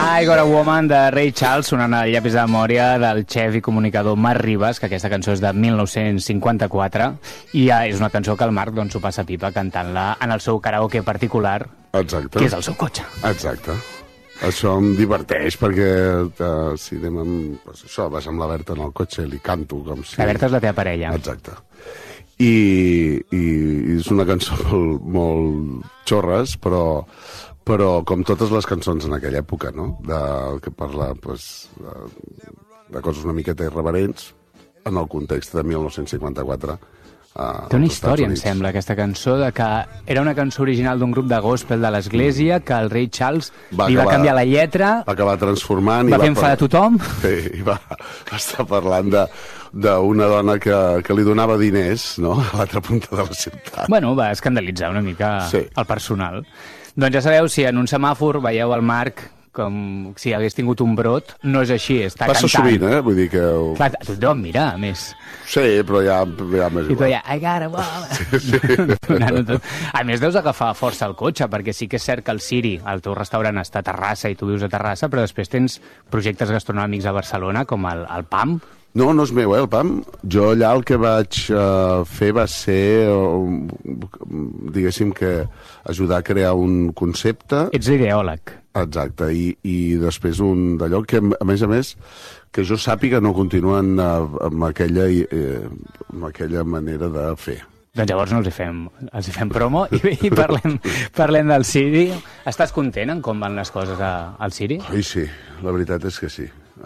I Got a Woman de Ray Charles, sonant al llapis de memòria del xef i comunicador Marc Ribas, que aquesta cançó és de 1954, i és una cançó que el Marc s'ho passa pipa cantant-la en el seu karaoke particular, Exacte. que és el seu cotxe. Exacte. Això em diverteix, perquè si anem amb... Pues això, vas amb la Berta en el cotxe i li canto com si... La Berta és la teva parella. Exacte. I és una cançó molt xorres, però com totes les cançons en aquella època, no? Que parla de coses una miqueta irreverents en el context de 1954. Té una història, em sembla, aquesta cançó, de que era una cançó original d'un grup de gospel de l'església, que el rei Charles li va canviar la lletra, va acabar transformant... Va fer enfadar a tothom. Sí, i va estar parlant d'una dona que li donava diners, no?, a l'altra punta de la ciutat. Bueno, va escandalitzar una mica el personal. Doncs ja sabeu, si en un semàfor veieu el Marc com si hagués tingut un brot, no és així, està cantant. Passa sovint, vull dir que... Clar, tothom mira, a més. Sí, però ja més igual. I tu ja, I got a woman. Sí. A més, deus agafar força al cotxe, perquè sí que és cert que el Siri, el teu restaurant, està a Terrassa i tu vius a Terrassa, però després tens projectes gastronòmics a Barcelona, com el PAM. No és meu, el PAM. Jo allà el que vaig fer va ser, diguéssim, que ajudar a crear un concepte. Ets l'ideòleg. Exacte, i després un d'allò que, a més, que jo sàpiga no continuen amb aquella manera de fer. Doncs llavors no els hi fem promo i parlem del Siri. Estàs content en com van les coses al Siri? Ai, sí, la veritat és que sí.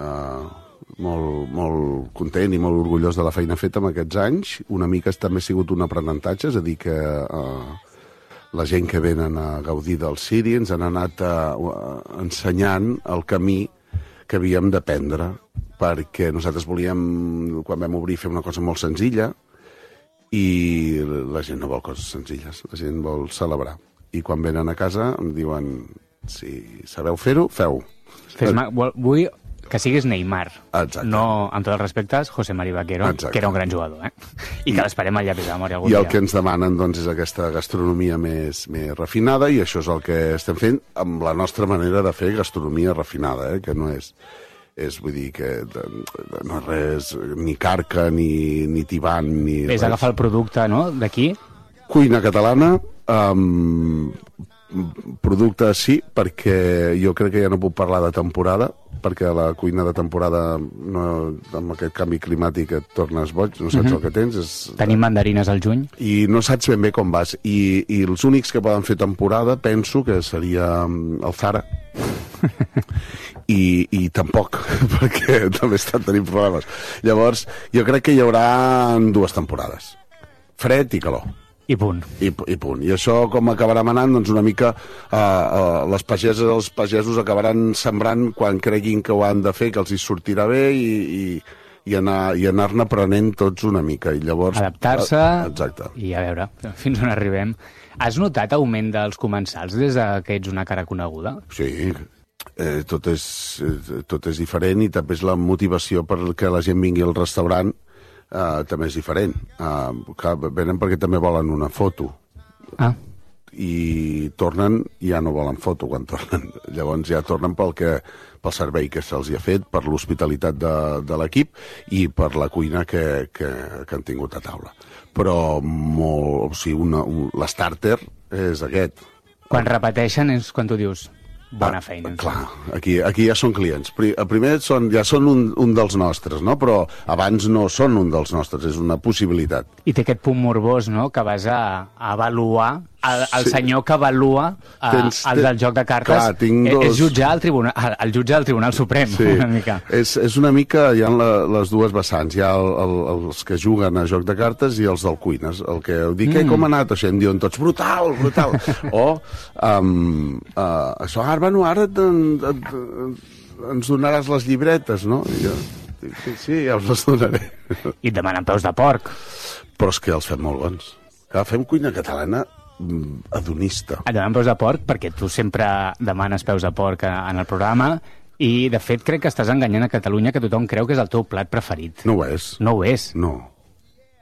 Molt content i molt orgullós de la feina feta en aquests anys. Una mica també ha sigut un aprenentatge, és a dir, que la gent que venen a gaudir del Siri ens han anat ensenyant el camí que havíem d'aprendre, perquè nosaltres volíem, quan vam obrir, fer una cosa molt senzilla, i la gent no vol coses senzilles, la gent vol celebrar. I quan venen a casa em diuen, si sabeu fer-ho, feu. Vull que siguis Neymar. Exacte. No, amb tots els respectes, José Mari Vaquero, que era un gran jugador, I que l'esperem al llapis de memòria algun dia. I el que ens demanen, doncs, és aquesta gastronomia més refinada, i això és el que estem fent amb la nostra manera de fer gastronomia refinada, que no és vull dir, que no és res, ni carca, ni tibant, ni res. És agafar el producte, no?, d'aquí. Cuina catalana, producte sí, perquè jo crec que ja no puc parlar de temporada, perquè la cuina de temporada, amb aquest canvi climàtic et tornes boig, no saps el que tens. Tenim mandarines al juny. I no saps ben bé com vas. I els únics que poden fer temporada, penso que seria el Zara. I tampoc, perquè també estan tenint problemes. Llavors, jo crec que hi haurà dues temporades. Fred i calor. I punt. I punt. I això com acabarà manant? Doncs una mica les pageses, els pagesos acabaran sembrant quan creguin que ho han de fer, que els hi sortirà bé i anar-ne aprenent tots una mica. I llavors... Adaptar-se. Exacte. I a veure, fins on arribem. Has notat augment dels comensals des que ets una cara coneguda? Sí, tot és diferent, i també és la motivació perquè la gent vingui al restaurant. També és diferent. Venen perquè també volen una foto. I tornen i ja no volen foto quan tornen. Llavors ja tornen pel servei que se'ls ha fet, per l'hospitalitat de l'equip i per la cuina que han tingut a taula. Però l'stàrter és aquest. Quan repeteixen és quan tu dius... Bona feina. Clar, aquí ja són clients. Primer ja són un dels nostres, no? Però abans no són un dels nostres, és una possibilitat. I té aquest punt morbós, no?, que vas a avaluar, el senyor que avalua el del joc de cartes. Clar, és jutjar el jutge del Tribunal Suprem, una mica. És una mica, hi ha les dues vessants. Hi ha els que juguen a joc de cartes i els del cuines. El que dic, com ha anat això? Em diuen tots, brutal, brutal. O, això, ara ens donaràs les llibretes, no? I jo, sí, ja us les donaré. I et demanen peus de porc. Però és que els fem molt bons. Clar, fem cuina catalana hedonista. Et demanen peus de porc perquè tu sempre demanes peus de porc en el programa i, de fet, crec que estàs enganyant a Catalunya, que tothom creu que és el teu plat preferit. No ho és. No ho és. No.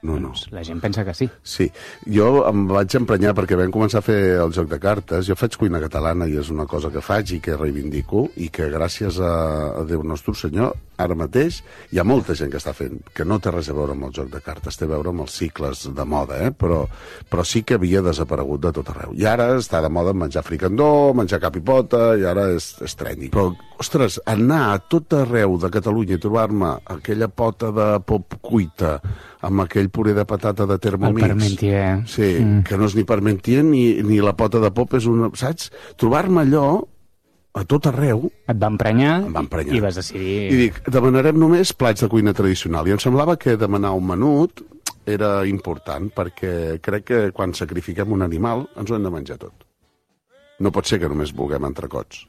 No. La gent pensa que sí. Sí, jo em vaig emprenyar perquè vam començar a fer el joc de cartes. Jo faig cuina catalana i és una cosa que faig i que reivindico i que gràcies a Déu nostre Senyor ara mateix hi ha molta gent que està fent, que no té res a veure amb el joc de cartes, té a veure amb els cicles de moda, però sí que havia desaparegut de tot arreu. I ara està de moda menjar fricandó, menjar cap i pota, i ara és trèndic. Però, ostres, anar a tot arreu de Catalunya i trobar-me aquella pota de pop cuita amb aquell puré de patata de Thermomix. El parmentier. Sí, que no és ni parmentier ni la pota de pop és una... Saps? Trobar-me allò a tot arreu... Et va emprenyar, em va emprenyar. I vas decidir... I dic, demanarem només plats de cuina tradicional. I em semblava que demanar un menut era important, perquè crec que quan sacrifiquem un animal ens ho hem de menjar tot. No pot ser que només vulguem entrecots.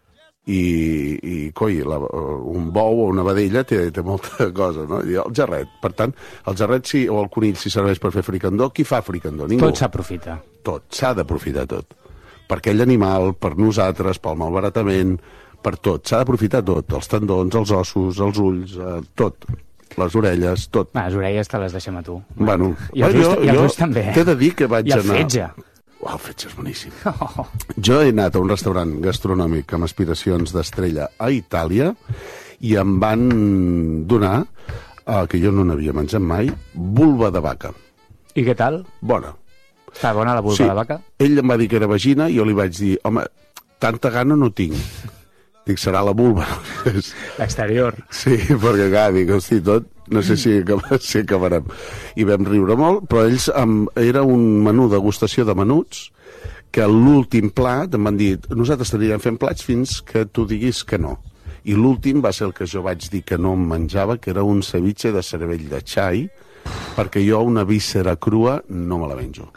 I coi, un bou o una vedella té molta cosa, no? I el gerret, per tant, el gerret sí, o el conill si serveix per fer fricandó, qui fa fricandó? Ningú. Tot s'aprofita. Tot, s'ha d'aprofitar tot. Per aquell animal, per nosaltres, pel malbaratament, per tot, s'ha d'aprofitar tot, els tendons, els ossos, els ulls, tot, les orelles, tot. Les orelles te les deixem a tu. Bueno, I els ulls també. T'he de dir que vaig anar... I el fetge. El fetge és boníssim. Jo he anat a un restaurant gastronòmic amb aspiracions d'estrella a Itàlia i em van donar, que jo no n'havia menjat mai, vulva de vaca. I què tal? Bona. Està bona la vulva de vaca? Ell em va dir que era vagina i jo li vaig dir, home, tanta gana no tinc. Dic, serà la vulva. L'exterior. Sí, perquè clar, dic, hosti, tot, no sé si acabarem. I vam riure molt, però ells, era un menú degustació de menuts, que l'últim plat em van dir, nosaltres t'anirem fent plats fins que tu diguis que no. I l'últim va ser el que jo vaig dir que no em menjava, que era un ceviche de cervell de xai, perquè jo una víscera crua no me la menjo.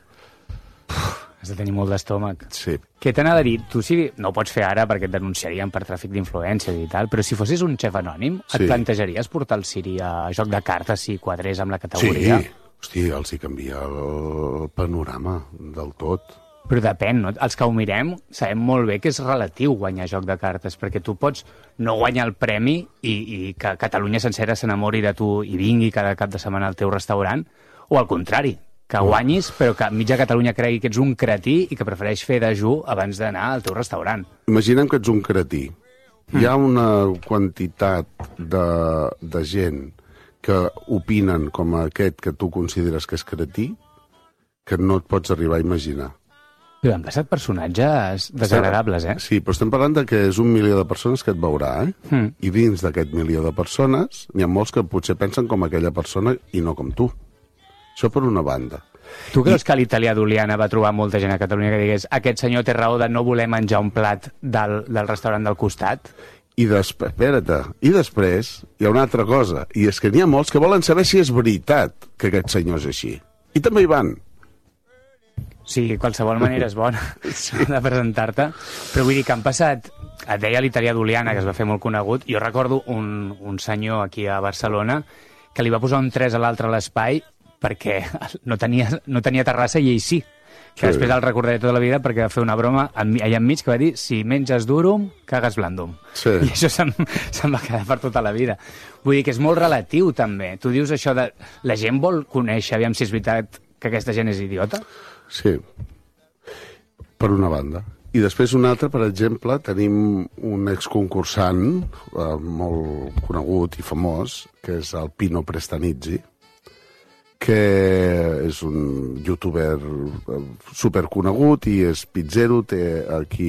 Has de tenir molt d'estómac. Sí. Què t'anava a dir? Tu sí, no ho pots fer ara perquè et denunciarien per tràfic d'influències i tal, però si fossis un xef anònim, et plantejaries portar el Siri a joc de cartes si quadrés amb la categoria? Sí, hosti, els hi canvia el panorama del tot. Però depèn, no? Els que ho mirem sabem molt bé que és relatiu guanyar joc de cartes, perquè tu pots no guanyar el premi i que Catalunya sencera s'enamori de tu i vingui cada cap de setmana al teu restaurant, o al contrari, que guanyis, però que mitja Catalunya cregui que ets un cretí i que prefereix fer dejú abans d'anar al teu restaurant. Imaginem que ets un cretí. Hi ha una quantitat de gent que opinen com aquest que tu consideres que és cretí que no et pots arribar a imaginar. Però han passat personatges desagradables, eh? Sí, però estem parlant de que és 1 milió de persones que et veurà, I dins d'aquest milió de persones n'hi ha molts que potser pensen com aquella persona i no com tu. Això per una banda. Tu creus que l'italià d'Oliana va trobar molta gent a Catalunya que digués aquest senyor té raó de no voler menjar un plat del restaurant del costat? Espera't, i després hi ha una altra cosa, i és que n'hi ha molts que volen saber si és veritat que aquest senyor és així. I també hi van. Sí, qualsevol manera és bona de presentar-te, però vull dir que han passat... Et deia l'italià d'Oliana, que es va fer molt conegut, jo recordo un senyor aquí a Barcelona que li va posar un 3 a l'altre a l'espai perquè no tenia terrassa i ell sí. Que després el recordaré tota la vida perquè va fer una broma allà enmig que va dir si menges durum, cagues blandum. Sí. I això se'n va quedar per tota la vida. Vull dir que és molt relatiu, també. Tu dius això de... La gent vol conèixer, aviam si és veritat que aquesta gent és idiota? Sí. Per una banda. I després una altra, per exemple, tenim un exconcursant molt conegut i famós, que és el Pino Prestanizzi, que és un youtuber superconegut i és pizzero, té aquí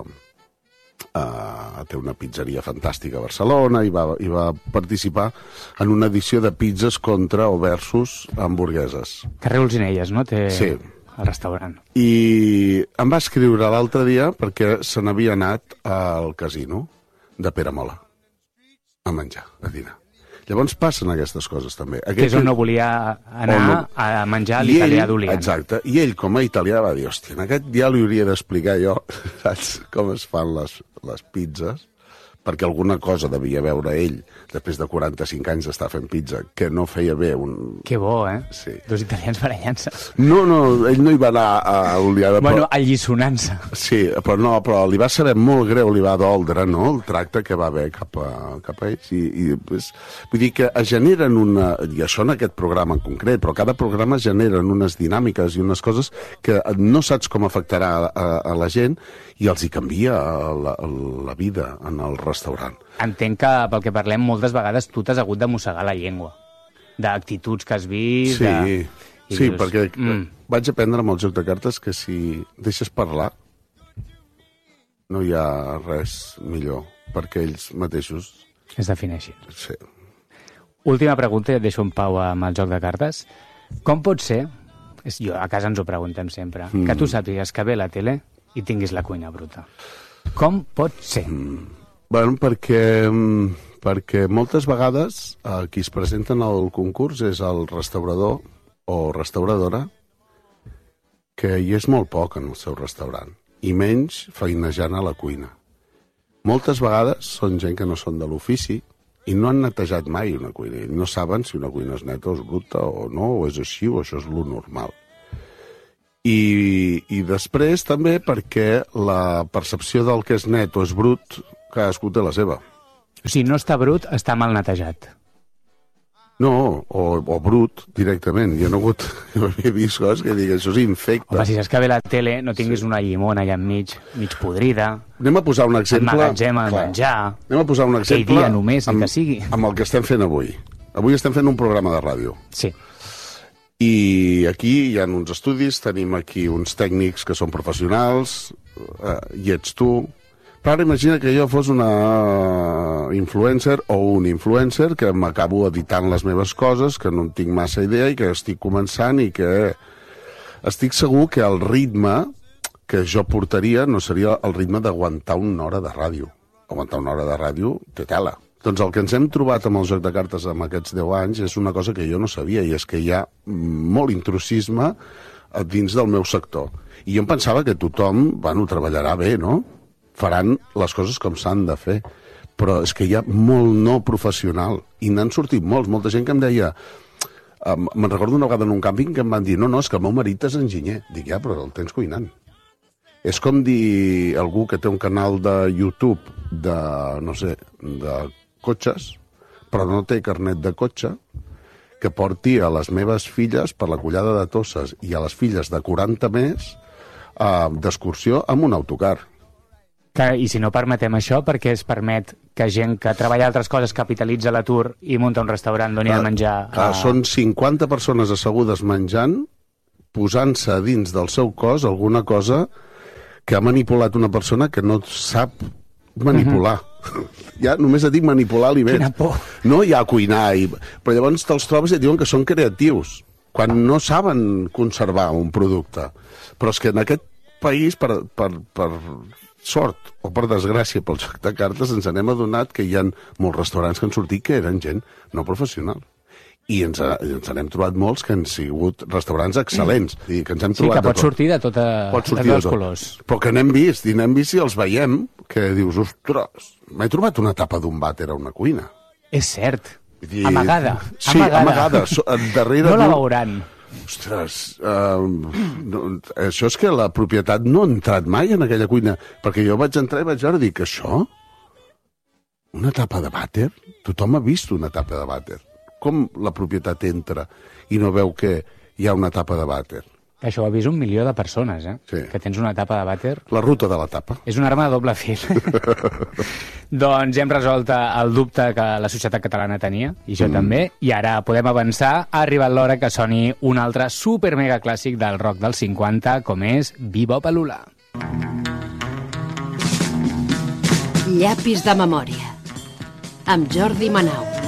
té una pizzeria fantàstica a Barcelona i va participar en una edició de pizzas contra o versus hamburgueses. Carrer Olzinelles, no? Sí. Al restaurant. I em va escriure l'altre dia perquè se n'havia anat al casino de Peramola a menjar, a dinar. Llavors passen aquestes coses també. Que és on no volia anar a menjar l'italià d'Oliana. Exacte. I ell, com a italià, va dir, hòstia, en aquest dia li hauria d'explicar jo, saps, com es fan les pizzas, perquè alguna cosa devia veure ell, després de 45 anys d'estar fent pizza, que no feia bé un... Que bo, eh? Sí. Dos italians barallant-se. No, ell no hi va anar a Oliada. Bueno, allisonant-se. Sí, però li va saber molt greu, li va doldre, no?, el tracte que va haver cap a ells. Vull dir que es generen i això en aquest programa en concret, però cada programa generen unes dinàmiques i unes coses que no saps com afectarà a la gent i els hi canvia la vida en el restaurant. Entenc que, pel que parlem, moltes vegades tu t'has hagut de mossegar la llengua, d'actituds que has vist... Sí, dius, perquè vaig aprendre amb el joc de cartes que si deixes parlar no hi ha res millor perquè ells mateixos... Es defineixin. Sí. Última pregunta i et deixo en pau amb el joc de cartes. Com pot ser, a casa ens ho preguntem sempre, que tu sàpigues que ve la tele i tinguis la cuina bruta? Com pot ser? Bueno, perquè moltes vegades qui es presenten al concurs és el restaurador o restauradora que hi és molt poc en el seu restaurant i menys feinejant a la cuina. Moltes vegades són gent que no són de l'ofici i no han netejat mai una cuina i no saben si una cuina és neta o és bruta o no, o és així o això és lo normal. I després també perquè la percepció del que és net o és brut, cadascú té la seva. O sigui, no està brut, està mal netejat. No, o brut, directament. Jo no havia vist coses que dic, això és infecte. Home, si saps que ve la tele, no tinguis una llimona allà enmig, mig podrida. Anem a posar un exemple... Emmagatzema el menjar. Anem a posar un exemple... Aquell dia només, que sigui. Amb el que estem fent avui. Avui estem fent un programa de ràdio. Sí. I aquí hi ha uns estudis, tenim aquí uns tècnics que són professionals, i ets tu. Però ara imagina que jo fos una influencer o un influencer que m'acabo editant les meves coses, que no en tinc massa idea i que estic començant i que estic segur que el ritme que jo portaria no seria el ritme d'aguantar una hora de ràdio. Aguantar una hora de ràdio té tela. Doncs el que ens hem trobat amb el joc de cartes amb aquests 10 anys és una cosa que jo no sabia, i és que hi ha molt intrusisme dins del meu sector. I jo em pensava que tothom, treballarà bé, no? Faran les coses com s'han de fer. Però és que hi ha molt no professional, i n'han sortit molta gent que em deia... Me'n recordo una vegada en un càmping que em van dir no, és que el meu marit és enginyer. Dic, ja, però el tens cuinant. És com dir algú que té un canal de YouTube de, no sé, de cotxes, però no té carnet de cotxe, que porti a les meves filles per la Collada de Tosses i a les filles de 40 més d'excursió amb un autocar. I si no permetem això, perquè es permet que gent que treballa altres coses capitalitza l'atur i munta un restaurant d'on hi ha de menjar... Són 50 persones assegudes menjant, posant-se dins del seu cos alguna cosa que ha manipulat una persona que no sap manipular. Ja només et dic manipular aliments. Quina por. No hi ha cuinar. Però llavors te'ls trobes i et diuen que són creatius, quan no saben conservar un producte. Però és que en aquest país, per sort o per desgràcia pel joc de cartes, ens n'hem adonat que hi ha molts restaurants que han sortit que eren gent no professional. I ens n'hem trobat molts que han sigut restaurants excel·lents. Que ens hem trobat que pot sortir de tots els colors. Però que n'hem vist i els veiem, que dius, ostres, m'he trobat una tapa d'un vàter a una cuina. És cert. Amagada. Sí, amagada. No la veuran. Ostres, això és que la propietat no ha entrat mai en aquella cuina, perquè jo vaig entrar i vaig veure i dic, això? Una tapa de vàter? Tothom ha vist una tapa de vàter. Com la propietat entra i no veu que hi ha una tapa de vàter? Això ho ha vist 1 milió de persones, Sí. Que tens una tapa de vàter. La ruta de la tapa. És una arma de doble fil. Doncs hem resolt el dubte que la societat catalana tenia, i jo també, i ara podem avançar. Ha arribat l'hora que soni un altre super mega clàssic del rock dels 50, com és Bebop a l'Hula. Llapis de memòria, amb Jordi Manau.